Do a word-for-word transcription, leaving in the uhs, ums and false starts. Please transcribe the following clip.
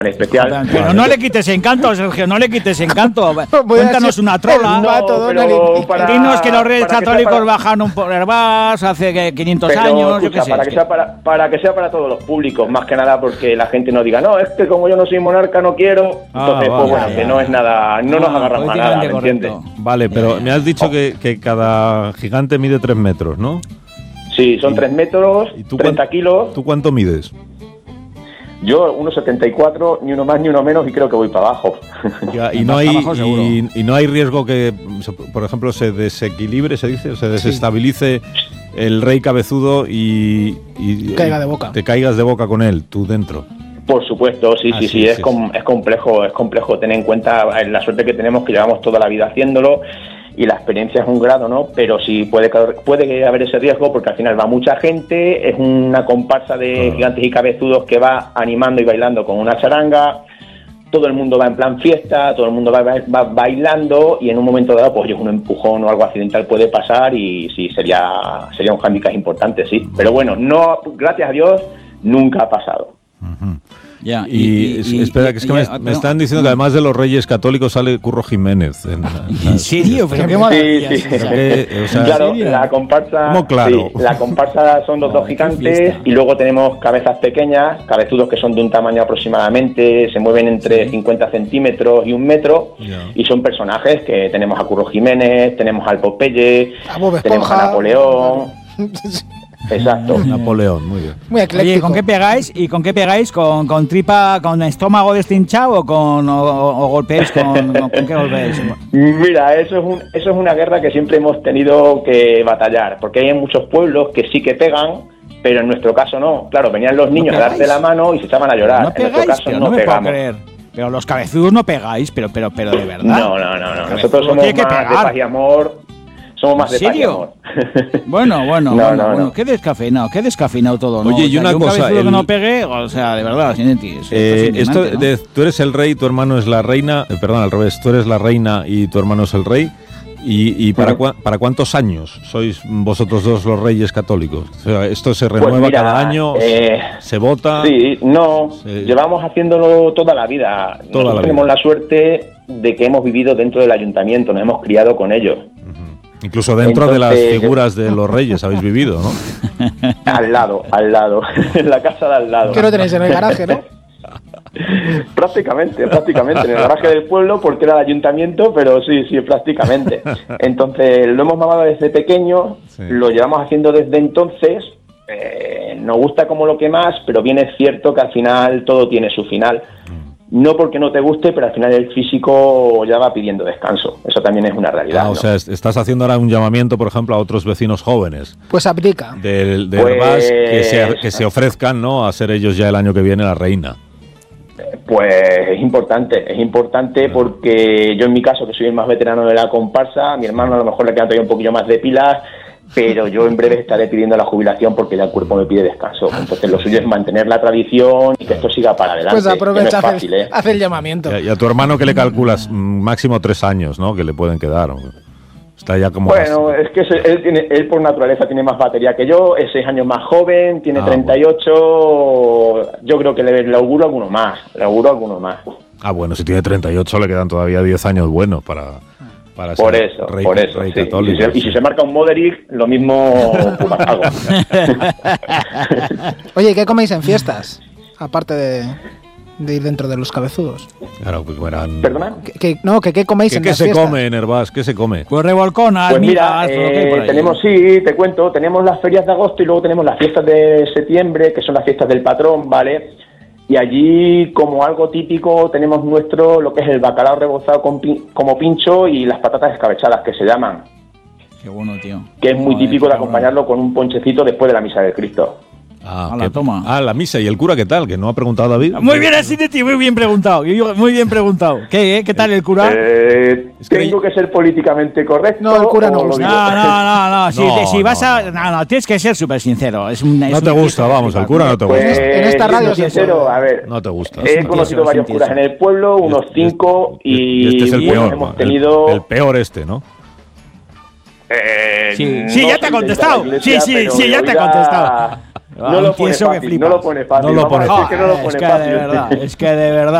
especial. Pero no le quites encanto, Sergio, no le quites encanto. Cuéntanos una trola. No, pero para, Dinos que los reyes para católicos que para, bajaron por Herbás hace quinientos pero, años, escucha, yo qué sé. Para que, sea para, para que sea para todos los públicos, más que nada porque la gente no diga, no, es que como yo no soy monarca no quiero. Ah, entonces, vale, pues bueno, ya, que ya. no es nada, no, no nos agarramos a nada, ¿me entiendes? Vale, pero me has dicho que, que cada gigante mide tres metros, ¿no? Sí, son tres metros, treinta kilos. ¿Tú cuánto mides? Yo, uno setenta y cuatro, ni uno más ni uno menos, y creo que voy para abajo. Ya, y, no hay, y, y no hay riesgo que, por ejemplo, se desequilibre, se dice, o se desestabilice sí. el rey cabezudo y, y caiga de boca. Te caigas de boca con él, tú dentro. Por supuesto, sí, ah, sí, sí, sí, es, com, es complejo, es complejo tener en cuenta la suerte que tenemos, que llevamos toda la vida haciéndolo, y la experiencia es un grado, ¿no? Pero sí puede, puede haber ese riesgo porque al final va mucha gente, es una comparsa de claro. gigantes y cabezudos que va animando y bailando con una charanga, todo el mundo va en plan fiesta, todo el mundo va, va bailando y en un momento dado pues un empujón o algo accidental puede pasar y sí, sería, sería un hándicap importante, sí. Pero bueno, no, gracias a Dios, nunca ha pasado. Uh-huh. Ya, y, y, y, y espera, que es que ya, me, me están diciendo que además de los Reyes Católicos sale Curro Jiménez. ¿En, ¿En serio? Pero qué maravilla. Sí, sí. Que, o sea, claro, la comparsa, ¿cómo claro? Sí, la comparsa son los no, dos gigantes y luego tenemos cabezas pequeñas, cabezudos que son de un tamaño aproximadamente, se mueven entre sí. cincuenta centímetros y un metro yeah. y son personajes que tenemos a Curro Jiménez, tenemos al Popeye, a tenemos a Napoleón. Exacto. Napoleón, muy bien. Muy ecléctico. Oye, ¿con qué pegáis? ¿Y con qué pegáis? ¿Con, con tripa, con estómago destinchado o con o, o golpeáis con, con, con qué golpeáis? Mira, eso es un, eso es una guerra que siempre hemos tenido que batallar, porque hay muchos pueblos que sí que pegan, pero en nuestro caso no. Claro, venían los niños ¿No a darte la mano y se echaban a llorar. No pegáis, en nuestro caso no, no no me pegamos. Puedo creer. Pero los cabezudos no pegáis, pero pero pero de verdad. No, no, no, no. Nosotros somos más de paz y amor. Somos más de paz y amor. Bueno, bueno, no, bueno, no, bueno. no. Qué descafeinado, qué descafeinado todo, ¿no? Oye, y o sea, una un cosa, cabezudo el... que no pegue, o sea, de verdad, sin ti. Esto, eh, es esto ¿no? de, tú eres el rey, tu hermano es la reina, eh, perdón, al revés, tú eres la reina y tu hermano es el rey. ¿Y, y para, cua, para cuántos años sois vosotros dos los reyes católicos? O sea, ¿esto se renueva pues mira, cada año? Eh, ¿Se vota? Sí, no, se... llevamos haciéndolo toda la vida. Toda Nosotros la tenemos vida. la suerte de que hemos vivido dentro del ayuntamiento, nos hemos criado con ellos. Uh-huh. Incluso dentro Entonces, de las figuras de los reyes habéis vivido, ¿no? Al lado, al lado, en la casa de al lado. Que lo tenéis en el garaje, ¿no? prácticamente, prácticamente, en el garaje del pueblo, porque era el ayuntamiento, pero sí, sí, prácticamente. Entonces, lo hemos mamado desde pequeño, sí. Lo llevamos haciendo desde entonces, eh, nos gusta como lo que más, pero bien es cierto que al final todo tiene su final. No porque no te guste, pero al final el físico ya va pidiendo descanso. Eso también es una realidad. Ah, o ¿no? sea, estás haciendo ahora un llamamiento, por ejemplo, a otros vecinos jóvenes. Pues abdica. Del de pues... Herbás, que se, que se ofrezcan, ¿no?, a ser ellos ya el año que viene la reina. Pues es importante, es importante porque yo en mi caso, que soy el más veterano de la comparsa, a mi hermano a lo mejor le quedan todavía un poquillo más de pilas, pero yo en breve estaré pidiendo la jubilación porque ya el cuerpo me pide descanso. Entonces lo suyo es mantener la tradición y que esto siga para adelante. Pues aprovecha, no es fácil, hace, ¿eh? hace el llamamiento. Y a, y a tu hermano, ¿qué le calculas? Máximo tres años, ¿no?, que le pueden quedar. Está ya como... Bueno, más... es que él, tiene, él por naturaleza tiene más batería que yo, es seis años más joven, tiene ah, treinta y ocho, bueno. Yo creo que le, le auguro alguno más, le auguro alguno más. Ah, bueno, si tiene treinta y ocho le quedan todavía diez años buenos para... Para por eso, rey, por eso, rey sí. católico, y, si se, sí. y si se marca un Moderich, lo mismo pues, hago. Oye, ¿qué coméis en fiestas? Aparte de, de ir dentro de los cabezudos. Claro, pues eran... ¿Perdona? ¿Qué, qué, no, que qué coméis ¿Qué, en ¿Qué las se fiestas? come en Herbás? ¿Qué se come? Pues revolconas, pues mira, migas, eh, tenemos, sí, te cuento, tenemos las ferias de agosto y luego tenemos las fiestas de septiembre, que son las fiestas del patrón, ¿vale? Y allí, como algo típico, tenemos nuestro, lo que es el bacalao rebozado con pin, como pincho y las patatas escabechadas, que se llaman. Qué bueno, tío. Que es muy Joder, típico de acompañarlo con un ponchecito después de la misa del Cristo. Ah, a la toma. Ah, la misa. ¿Y el cura qué tal? Que no ha preguntado David. Muy bien así de ti, muy bien preguntado. Muy bien preguntado. ¿Qué, eh? ¿Qué tal el cura? Eh, es que tengo que ser políticamente correcto. No, el cura no. No, no, no, no, no. Si, no, si no, vas a. no. No, no, tienes que ser súper sincero. Es un, es no te un gusta, vamos, el cura no te gusta. Pues, en esta radio sincero, a ver. No te gusta. He conocido varios curas en el pueblo, unos cinco, y, y este es el y peor. hemos tenido. El, el peor este, ¿no? Eh, sí, no sí, ya te ha contestado. iglesia, sí, sí, pero sí, ya te ha oiga, contestado. No lo pone fácil, no lo pone fácil. No lo pone Vamos a decir fácil. que no lo es pone que fácil. de verdad, es que de verdad.